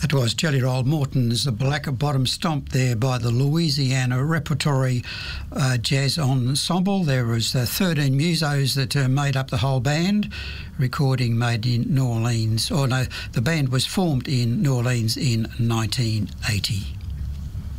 That was Jelly Roll Morton's The Black Bottom Stomp there by the Louisiana Repertory Jazz Ensemble. There was 13 musos that made up the whole band, recording made in New Orleans. The band was formed in New Orleans in 1980.